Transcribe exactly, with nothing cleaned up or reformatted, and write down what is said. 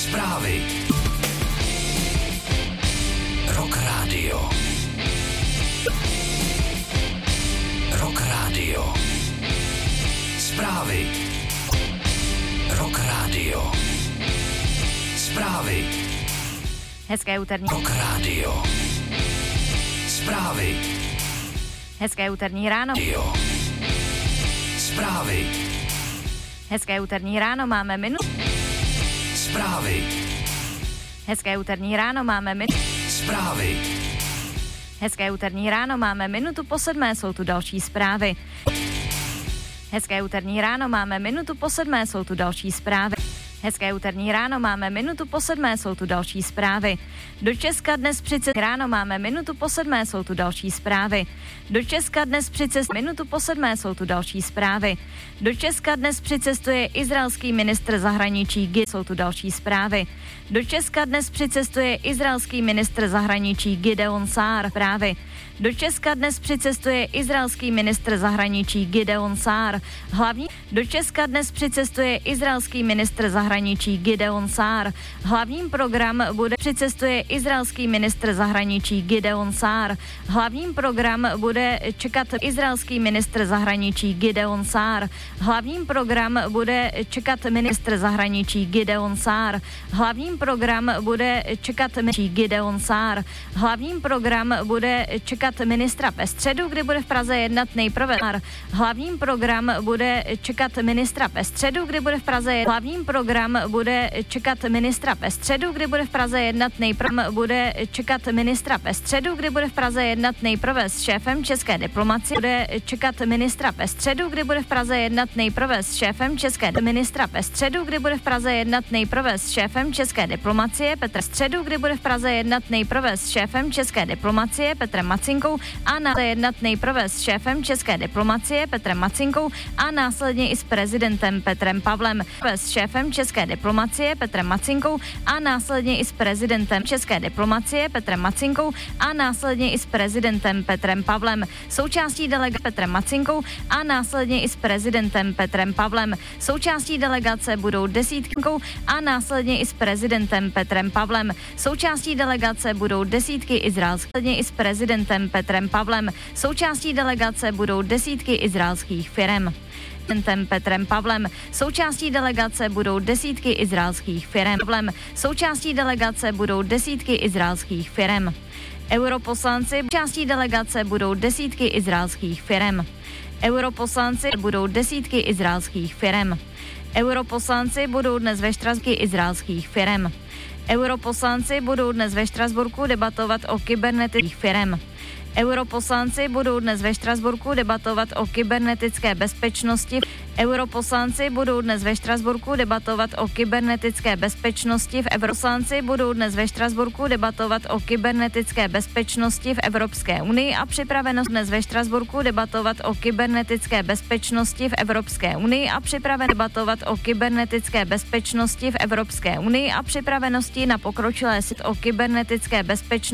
Zprávy. Rock Radio. Rock Radio. Zprávy. Rock Radio. Zprávy. Hezké úterní. Rock Radio. Zprávy. Hezké úterní ráno. Radio. Zprávy. Hezké úterní ráno máme minutu. Zprávy. Hezké úterní ráno máme minutu. Zprávy. Hezké úterní ráno máme minutu po sedmé, jsou tu další zprávy. Hezké úterní ráno máme minutu po sedmé, jsou tu další zprávy. Hezké úterní ráno máme minutu po sedmé, jsou tu další zprávy. Do Česka dnes při cestě ráno máme minutu po sedmé, jsou tu další zprávy. Do Česka dnes při cestě minutu po sedmé, jsou tu další zprávy. Do Česka dnes přicestuje izraelský ministr zahraničí Gideon, jsou tu další zprávy. Do Česka dnes přicestuje izraelský ministr zahraničí Gideon Sár, právy. Do Česka dnes přicestuje izraelský ministr zahraničí Gideon Sár. Hlavní do Česka dnes přicestuje izraelský ministr zahraničí Gideon Sár. Hlavním program bude přicestuje izraelský ministr zahraničí Gideon Sár. Hlavním program bude čekat izraelský ministr zahraničí Gideon Sár. Hlavním program bude čekat ministr zahraničí Gideon Sár. Hlavním program bude čekat ministr Gideon Sár. Hlavním program bude čekat ministra ve středu, kdy bude v Praze jednat nejprve. Hlavním program bude čekat ministra ve středu, kdy bude v Praze jednat. Hlavním program bude čekat ministra ve středu, kdy bude v Praze jednat nejprve. Bude čekat ministra ve středu, kdy bude v Praze jednat nejprve s šéfem české diplomacie. Bude čekat ministra ve středu, kdy bude v Praze jednat nejprve s šéfem české ministra ve středu, kdy bude v Praze jednat nejprve s šéfem české diplomacie Petr středu, kdy bude v Praze jednat nejprve s šéfem české diplomacie Petrem Macinkou a následně jednat nejprve s šéfem české diplomacie Petrem Macinkou a následně i s prezidentem Petrem Pavlem. S šéfem české diplomacie Petrem Macinkou a následně i s prezidentem české diplomacie Petrem Macinkou a následně i s prezidentem Petrem Pavlem. Součástí delegace Petrem Macinkou a následně i s prezidentem Petrem Pavlem. Součástí delegace budou desítkou a následně i s prezidentem Petrem Pavlem. Součástí delegace budou desítky izraelských i s prezidentem Petrem Pavlem. Součástí delegace budou desítky izraelských firem. Prezidentem Petrem Pavlem. Součástí delegace budou desítky izraelských firem. Součástí delegace budou desítky izraelských firem. Europoslanci částí delegace budou desítky izraelských firem. Europoslanci budou desítky izraelských firem. Europoslanci budou dnes ve Štrasburku izraelských firem. Europoslanci budou dnes ve Štrasburku debatovat o kybernetických firem. Europoslanci budou dnes ve Štrasburku debatovat o kybernetické bezpečnosti. Europoslanci budou dnes ve Štrasburku debatovat o kybernetické bezpečnosti v Europoslanci budou dnes ve Štrasburku debatovat o kybernetické bezpečnosti v Evropské unii a připravenost dnes ve Štrasburku debatovat o kybernetické bezpečnosti v Evropské unii a připraven debatovat o kybernetické bezpečnosti v Evropské unii a připravenosti na pokročilé sit o kybernetické bezpečnosti